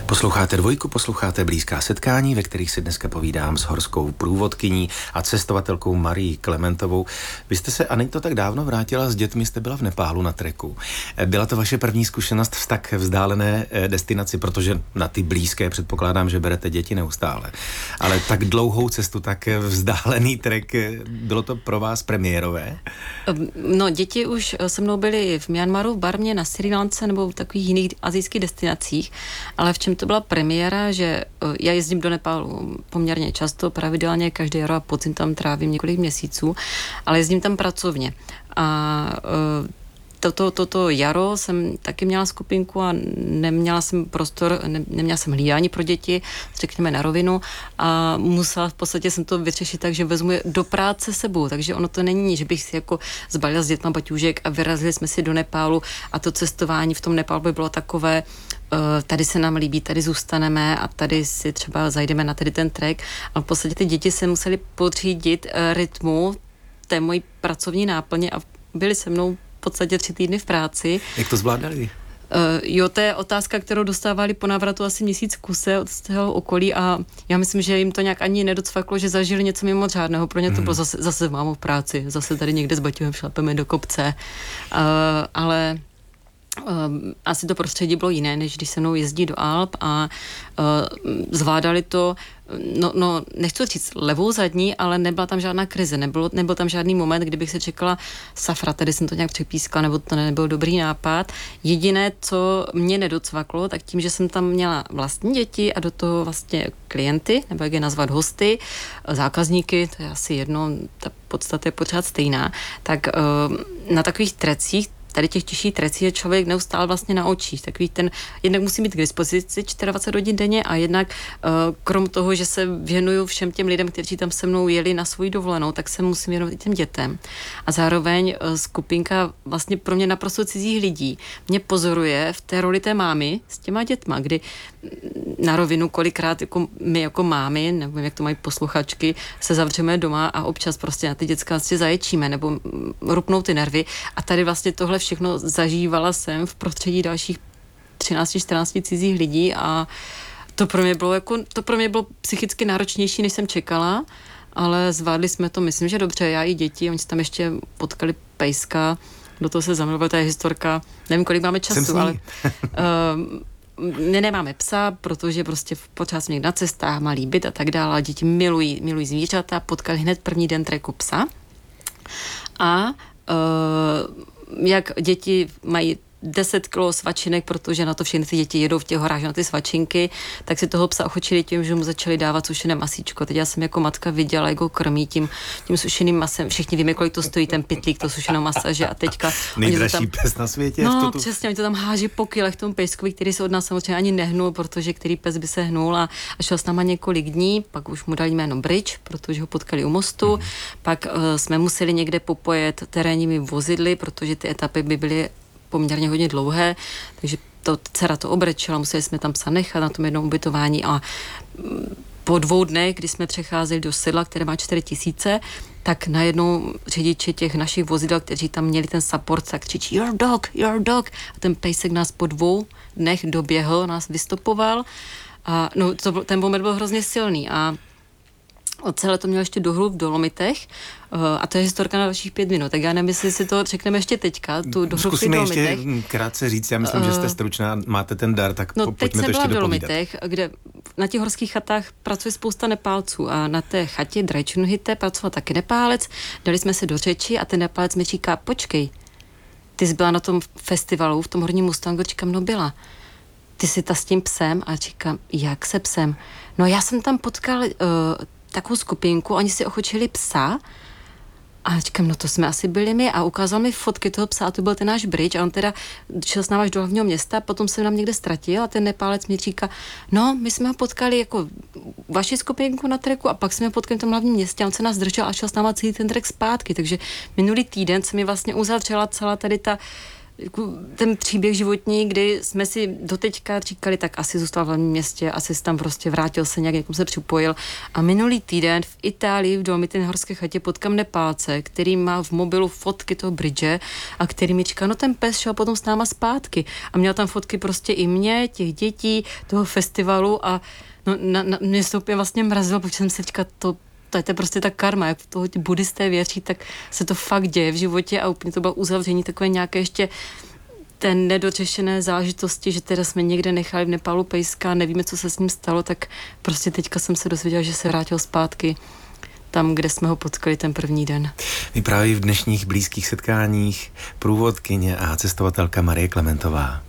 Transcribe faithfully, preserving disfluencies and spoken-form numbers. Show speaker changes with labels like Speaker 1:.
Speaker 1: Posloucháte Dvojku, posloucháte Blízká setkání, ve kterých si dneska povídám s horskou průvodkyní a cestovatelkou Marií Klementovou. Vy jste se, a není to tak dávno, vrátila s dětmi, jste byla v Nepálu na treku. Byla to vaše první zkušenost v tak vzdálené destinaci, protože na ty blízké předpokládám, že berete děti neustále. Ale tak dlouhou cestu, tak vzdálený trek, bylo to pro vás premiérové?
Speaker 2: No, děti už se mnou byly v Myanmaru, v Barmě, na Srí Lance nebo v takových jiných asijských destinacích, ale v čem to byla premiéra, že já jezdím do Nepálu poměrně často, pravidelně, každý jaro a podzim tam trávím několik měsíců, ale jezdím tam pracovně. A toto, toto jaro jsem taky měla skupinku a neměla jsem prostor, ne, neměla jsem hlídání pro děti, řekněme na rovinu, a musela v podstatě jsem to vyřešit tak, že vezmu je do práce sebou, takže ono to není, že bych si jako zbalila s dětma baťůžek a vyrazili jsme si do Nepálu a to cestování v tom Nepálu by bylo takové, tady se nám líbí, tady zůstaneme a tady si třeba zajdeme na tady ten trek, ale v podstatě ty děti se museli podřídit rytmu té mojí pracovní náplně a byly se mnou v podstatě tři týdny v práci.
Speaker 1: Jak to zvládali?
Speaker 2: Uh, jo, to je otázka, kterou dostávali po návratu asi měsíc kuse od toho okolí a já myslím, že jim to nějak ani nedocvaklo, že zažili něco mimořádného. Pro ně to mm. bylo zase, zase mámo v práci, zase tady někde s baťuhem šlapeme do kopce. Uh, ale Um, asi to prostředí bylo jiné, než když se mnou jezdí do Alp a uh, zvládali to, no, no nechci říct levou zadní, ale nebyla tam žádná krize, nebylo, nebyl tam žádný moment, kdybych se čekala safra, tady jsem to nějak přepískala, nebo to nebyl dobrý nápad. Jediné, co mě nedocvaklo, tak tím, že jsem tam měla vlastní děti a do toho vlastně klienty, nebo jak je nazvat hosty, zákazníky, to je asi jedno, ta podstata je pořád stejná, tak uh, na takových trecích tady těch těžších trecí je člověk neustále vlastně na očích. Takový ten, jednak musí mít k dispozici dvacet čtyři hodin denně a jednak uh, krom toho, že se věnuju všem těm lidem, kteří tam se mnou jeli na svou dovolenou, tak se musím věnovat i těm dětem. A zároveň uh, skupinka vlastně pro mě naprosto cizích lidí mě pozoruje v té roli té mámy s těma dětma, kdy na rovinu kolikrát jako my jako mámy, nevím, jak to mají posluchačky, se zavřeme doma a občas prostě na ty děcka si zaječíme nebo rupnou ty nervy a tady vlastně tohle všechno zažívala jsem v prostředí dalších třináct čtrnáct cizích lidí a to pro mě bylo jako, to pro mě bylo psychicky náročnější, než jsem čekala, ale zvládli jsme to, myslím, že dobře, já i děti, oni se tam ještě potkali pejska, do toho se zamilovali, to je historka, nevím, kolik máme času, ale uh, my nemáme psa, protože prostě pořád jsme někde na cestách, malý byt a tak dále, děti milují, milují zvířata, potkali hned první den treku psa a uh, jak děti mají deset kilo svačinek, protože na to všechny ty děti jedou v těch horách na ty svačinky, tak si toho psa ochočili tím, že mu začali dávat sušené masíčko. Teď já jsem jako matka viděla, jak ho krmí tím, tím sušeným masem. Všichni víme, kolik to stojí, ten pytlík, to sušenou masaže a teďka...
Speaker 1: Nejdražší pes na světě.
Speaker 2: No tu... přesně, oni to tam háží po kilech tomu pejskovi, který se od nás samozřejmě ani nehnul, protože který pes by se hnul a, a šel s náma několik dní, pak už mu dali jméno Bridge, protože ho potkali u mostu, mm. pak uh, jsme museli někde popojet terénními vozidly, protože ty etapy by byly poměrně hodně dlouhé, takže to dcera to obrečela, museli jsme tam psa nechat na tom jednom ubytování a po dvou dnech, kdy jsme přecházeli do sedla, které má čtyři tisíce, tak najednou řidiči těch našich vozidel, kteří tam měli ten support, tak křičí your dog, your dog a ten pejsek nás po dvou dnech doběhl, nás vystopoval a no, to, ten moment byl hrozně silný a celé to mělo ještě dohru v Dolomitech uh, a to je historka na dalších pět minut, tak já nevím, jestli si to řekneme ještě teďka, tu dohru v Dolomitech.
Speaker 1: Ještě krátce říct, já myslím, uh, že jste stručná, máte ten dar, tak
Speaker 2: no,
Speaker 1: po, pojďme to ještě dopovídat. No teď jsem byla v Dolomitech,
Speaker 2: kde na těch horských chatách pracuje spousta Nepálců a na té chatě Drajčunhite pracoval taky Nepálec, dali jsme se do řeči a ten Nepálec mi říká, počkej, ty jsi byla na tom festivalu v tom Horním Mustangu, říkám, no byla. Ty jsi ta s tím psem a říkám, jak se psem? No já jsem tam potkal uh, takovou skupinku, oni si ochočili psa a říkám, no to jsme asi byli my a ukázal mi fotky toho psa a to byl ten náš Bridge a on teda šel s náma až do hlavního města, potom se nám někde ztratil a ten Nepálec mi říká, no my jsme ho potkali jako vaši skupinku na treku a pak jsme ho potkali v tom hlavním městě a on se nás držel a šel s náma celý ten trek zpátky, takže minulý týden se mi vlastně uzavřela celá tady ta ten příběh životní, kdy jsme si doteďka říkali, tak asi zůstal v hlavním městě, asi se tam prostě vrátil se nějak, jak se připojil. A minulý týden v Itálii v Dolomitě na horské chatě potkám Nepálce, který má v mobilu fotky toho bridge a který mi říká, no ten pes šel potom s náma zpátky. A měl tam fotky prostě i mě, těch dětí, toho festivalu a no, na, na, mě se úplně vlastně mrazilo, protože jsem si říkala, to to je prostě ta karma, jak v toho ti buddhisté věří, tak se to fakt děje v životě a úplně to bylo uzavření takové nějaké ještě ten nedořešené zážitosti, že teda jsme někde nechali v Nepálu pejska, nevíme, co se s ním stalo, tak prostě teďka jsem se dozvěděla, že se vrátil zpátky tam, kde jsme ho potkali ten první den.
Speaker 1: Vypráví v dnešních blízkých setkáních průvodkyně a cestovatelka Marie Klementová.